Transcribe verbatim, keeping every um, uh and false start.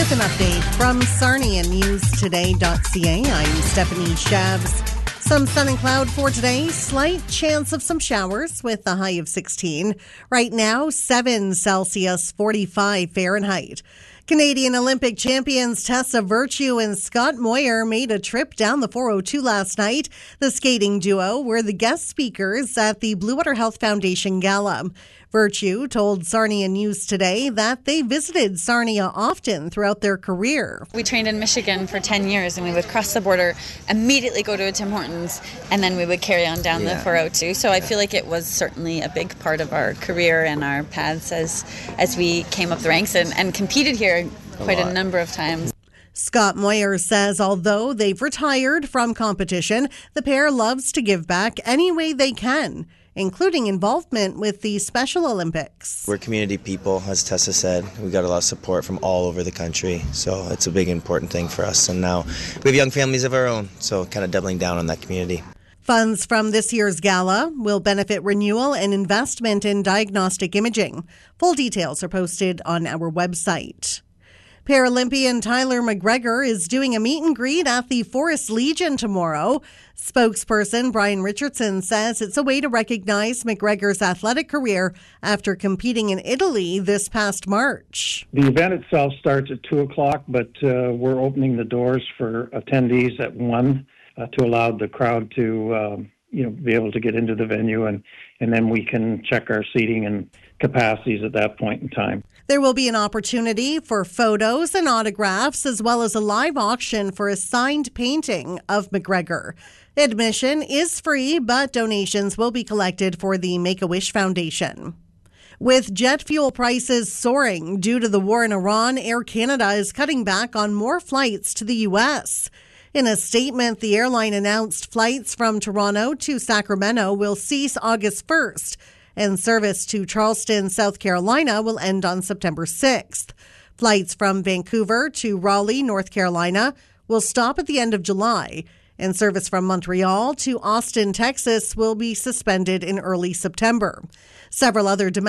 With an update from Sarnia News Today dot C A, I'm Stephanie Shabs. Some sun and cloud for today. Slight chance of some showers with a high of sixteen. Right now, seven Celsius, forty-five Fahrenheit. Canadian Olympic champions Tessa Virtue and Scott Moir made a trip down the four oh two last night. The skating duo were the guest speakers at the Blue Water Health Foundation Gala. Virtue told Sarnia News Today that they visited Sarnia often throughout their career. We trained in Michigan for ten years, and we would cross the border, immediately go to a Tim Hortons, and then we would carry on down yeah. the four oh two. So I feel like it was certainly a big part of our career and our paths as as we came up the ranks and, and competed here quite a, a number of times. Scott Moir says although they've retired from competition, the pair loves to give back any way they can, including involvement with the Special Olympics. We're community people, as Tessa said. We got a lot of support from all over the country, so it's a big important thing for us. And now we have young families of our own, so kind of doubling down on that community. Funds from this year's gala will benefit renewal and investment in diagnostic imaging. Full details are posted on our website. Paralympian Tyler McGregor is doing a meet and greet at the Forest Legion tomorrow. Spokesperson Brian Richardson says it's a way to recognize McGregor's athletic career after competing in Italy this past March. The event itself starts at two o'clock, but uh, we're opening the doors for attendees at one uh, to allow the crowd to um, you know, be able to get into the venue, and, and then we can check our seating and capacities at that point in time. There will be an opportunity for photos and autographs, as well as a live auction for a signed painting of McGregor. Admission is free, but donations will be collected for the Make-A-Wish Foundation. With jet fuel prices soaring due to the war in Iran, Air Canada is cutting back on more flights to the U S. In a statement, the airline announced flights from Toronto to Sacramento will cease August first, and service to Charleston, South Carolina will end on September sixth. Flights from Vancouver to Raleigh, North Carolina will stop at the end of July, and service from Montreal to Austin, Texas will be suspended in early September. Several other domestic